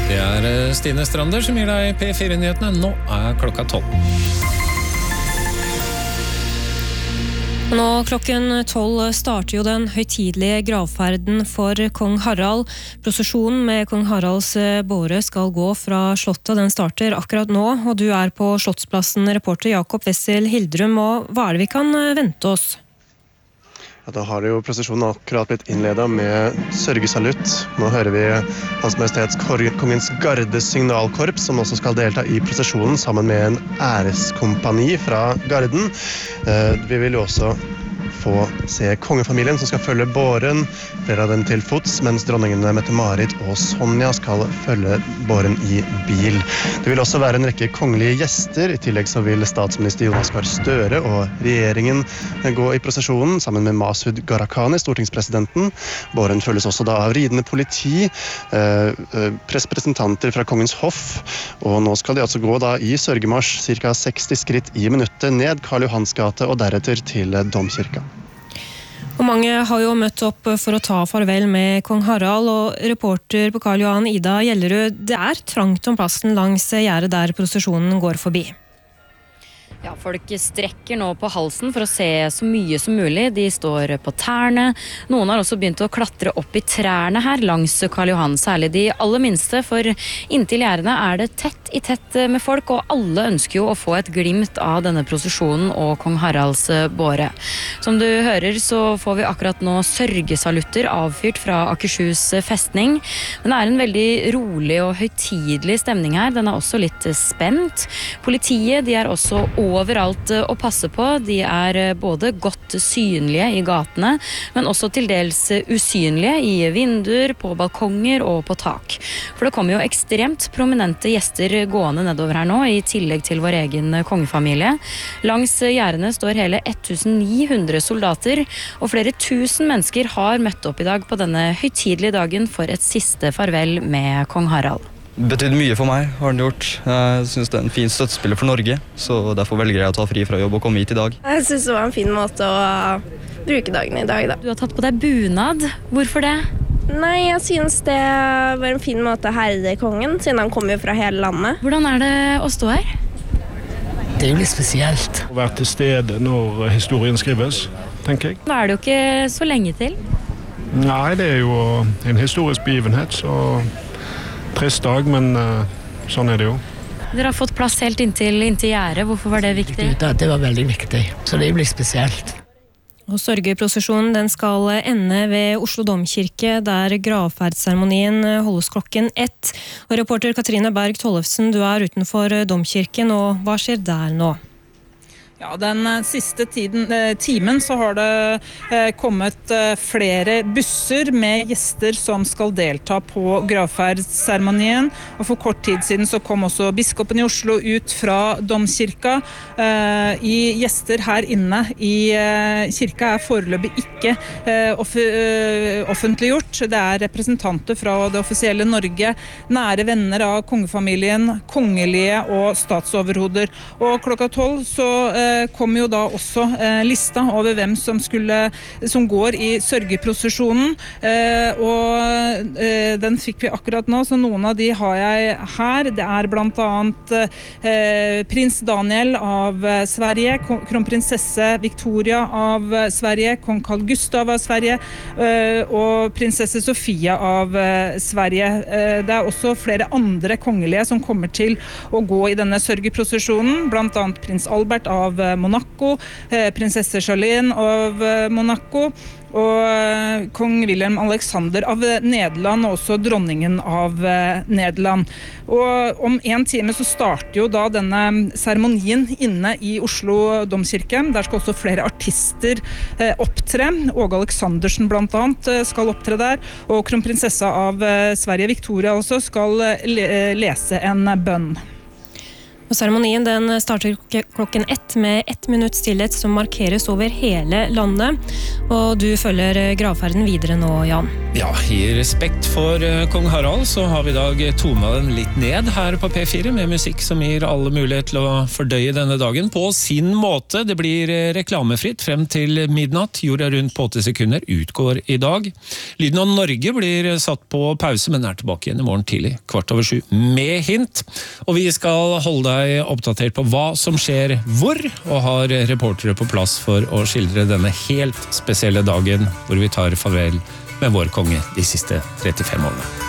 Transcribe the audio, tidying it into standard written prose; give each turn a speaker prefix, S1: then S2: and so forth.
S1: Det Stine Strander som gir deg P4-nyhetene. Nå klokka 12.
S2: Nå klokken 12 starter jo den høytidelige gravferden for kong Harald. Prosesjonen med kong Haralds båre skal gå fra slottet. Den starter akkurat nå, og du på Slottsplassen, reporter Jakob Wessel Hildrum. Og hva det vi kan vente oss?
S3: Ja, da har jo prosesjonen akkurat blitt innledet med sørgesalutt. Nå hører vi Hans Majestets Kongens Gardes signalkorps, som også skal delta i prosesjonen sammen med en æreskompani fra Garden. Vi vil jo også få se kongefamilien som skal følge båren, flere av dem til fots, mens dronningene Mette-Marit og Sonja skal følge båren i bil. Det vil også være en rekke kongelige gjester. I tillegg så vil statsminister Jonas Gahr Støre og regjeringen gå i prosesjonen sammen med Masud Gharahkhani, stortingspresidenten. Båren følges også da av ridende politi, representanter fra kongens hoff, og nå skal de altså gå da i sørgemarsj ca. 60 skritt i minuttet ned Karl Johans gate og deretter til Domkirka.
S2: Og mange har jo møtt opp for å ta farvel med kong Harald, og reporter på Karl Johan, Ida Gjellerud, det trangt om plassen langs gjerdet der prosesjonen går forbi.
S4: Ja, folk strekker nå på halsen for å se så mye som mulig. De står på tærne. Noen har også begynt å klatre opp i trærne her langs Karl Johan, særlig de aller minste, for inntil gjerdene det tett i tett med folk, og alle ønsker jo å få et glimt av denne prosesjonen og kong Haralds båre. Som du hører så får vi akkurat nå sørgesalutter avfyrt fra Akershus festning, men det en veldig rolig og høytidelig stemning her. Den også litt spent. Politiet, de også overalt å passe på. De både godt synlige i gatene, men også til dels usynlige i vinduer, på balkonger og på tak. For det kommer jo ekstremt prominente gjester gående nedover her nå, i tillegg til vår egen kongefamilie. Langs gjerdene står hele 1900 soldater, og flere tusen mennesker har møtt opp i dag på denne høytidelige dagen for et siste farvel med kong Harald.
S5: Betydde mye for meg, har den gjort. Jeg synes det en fin støttespiller for Norge, så derfor velger jeg å ta fri fra jobb og komme hit i dag.
S6: Jeg synes det var en fin måte å bruke dagen i dag, da.
S4: Du har tatt på deg bunad. Hvorfor det?
S6: Nei, jeg synes det var en fin måte å herre kongen, siden han kommer jo fra hele landet.
S4: Hvordan det å stå her?
S7: Det jo litt spesielt.
S8: Å være til stede når historien skrives, tenker jeg.
S4: Nå det jo ikke så lenge til.
S8: Nei, det jo en historisk begivenhet, så trist dag, men sånn det jo.
S4: Dere har fått plass helt inntil gjerdet. Hvorfor var det viktig?
S7: Det var veldig viktig, så det blir spesielt.
S2: Og sørgeprosesjonen den skal ende ved Oslo Domkirke, der gravferdsseremonien holdes klokken 1. Og reporter Katrine Berg Tollefsen, du utenfor Domkirken, og hva skjer der nå?
S9: Ja, den siste timen så har det kommet flere busser med gjester som skal delta på gravferdsseremonien. Og for kort tid siden så kom også biskopen i Oslo ut fra Domkirka. Gjester her inne i kirka foreløpig ikke offentliggjort. Det representanter fra det offisielle Norge, nære venner av kongefamilien, kongelige og statsoverhoder. Og klokka 12 så kom jo da også lista over hvem som går i sørgeprosesjonen, og den fikk vi akkurat nå, så noen av de har jeg her. Det blant annet prins Daniel av Sverige, kronprinsesse Victoria av Sverige, kong Carl Gustav av Sverige, og prinsesse Sofia av Sverige. Det også flere andre kongelige som kommer til å gå i denne sørgeprosesjonen, blant annet prins Albert av Monaco, prinsesse Charlene av Monaco, og kong Wilhelm Alexander av Nederland, og også dronningen av Nederland. Og om en time så starter jo da denne seremonien inne i Oslo Domkirke. Der skal også flere artister opptre. Åge Aleksandersen blant annet skal opptre der, og kronprinsessa av Sverige, Victoria, også skal lese en bønn.
S2: Og seremonien den starter klokken 1 med 1 minutt stillhet som markeres over hele landet. Og du følger gravferden videre nå, Jan.
S1: Ja, i respekt for kong Harald så har vi i dag tonet den litt ned her på P4 med musikk som gir alle mulighet til å fordøye denne dagen på sin måte. Det blir reklamefritt frem til midnatt. Jorda rundt på 80 sekunder utgår i dag. Lyden av Norge blir satt på pause, men er tilbake igjen i morgen tidlig, 6:15 med hint. Og vi skal holde deg oppdatert på hva som skjer hvor, og har reportere på plass for å skildre denne helt spesielle dagen hvor vi tar farvel med vår konge de siste 35 årene.